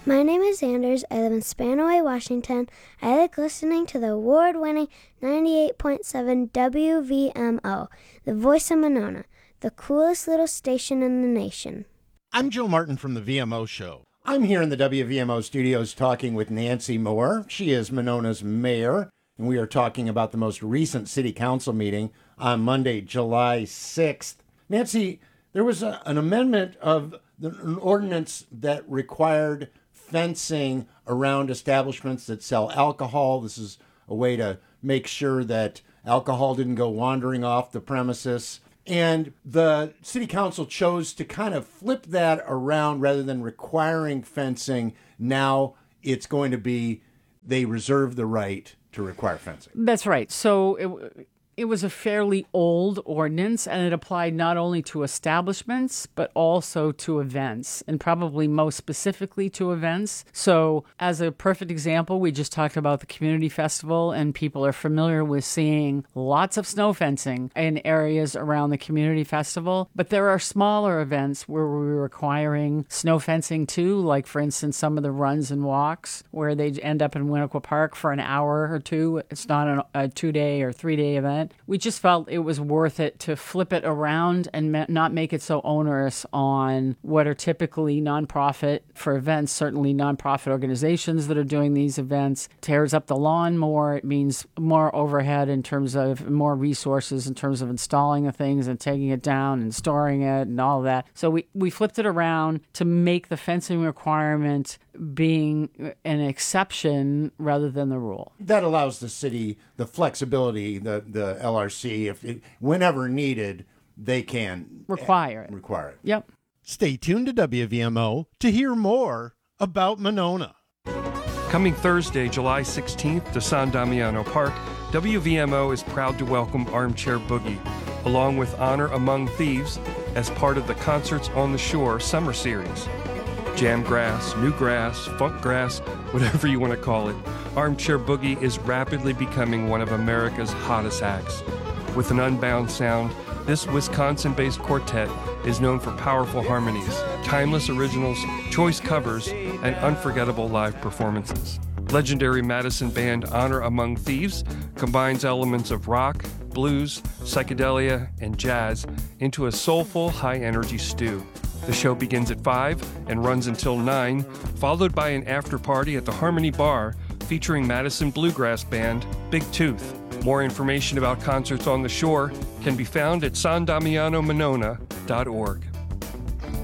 My name is Anders. I live in Spanaway, Washington. I like listening to the award-winning 98.7 WVMO, the voice of Monona, the coolest little station in the nation. I'm Joe Martin from the VMO Show. I'm here in the WVMO studios talking with Nancy Moore. She is Monona's mayor, and we are talking about the most recent city council meeting on Monday, July 6th. Nancy, there was an amendment of an ordinance that required fencing around establishments that sell alcohol. This is a way to make sure that alcohol didn't go wandering off the premises. And the city council chose to kind of flip that around rather than requiring fencing. Now it's going to be they reserve the right to require fencing. That's right. So it was a fairly old ordinance, and it applied not only to establishments, but also to events, and probably most specifically to events. So as a perfect example, we just talked about the community festival, and people are familiar with seeing lots of snow fencing in areas around the community festival. But there are smaller events where we're requiring snow fencing too, like, for instance, some of the runs and walks where they end up in Winnequa Park for an hour or two. It's not a 2-day or 3-day event. We just felt it was worth it to flip it around and not make it so onerous on what are typically nonprofit for events, certainly nonprofit organizations that are doing these events. Tears up the lawn more. It means more overhead in terms of more resources in terms of installing the things and taking it down and storing it and all of that. So we flipped it around to make the fencing requirement being an exception rather than the rule. That allows the city the flexibility, the LRC, whenever needed, they can require it. Yep. Stay tuned to WVMO to hear more about Monona. Coming Thursday, July 16th to San Damiano Park, WVMO is proud to welcome Armchair Boogie, along with Honor Among Thieves, as part of the Concerts on the Shore summer series. Jamgrass, newgrass, funkgrass, whatever you want to call it, Armchair Boogie is rapidly becoming one of America's hottest acts. With an unbound sound, this Wisconsin-based quartet is known for powerful harmonies, timeless originals, choice covers, and unforgettable live performances. Legendary Madison band Honor Among Thieves combines elements of rock, blues, psychedelia, and jazz into a soulful, high-energy stew. The show begins at 5 and runs until 9, followed by an after-party at the Harmony Bar featuring Madison bluegrass band Big Tooth. More information about Concerts on the Shore can be found at sandamianomonona.org.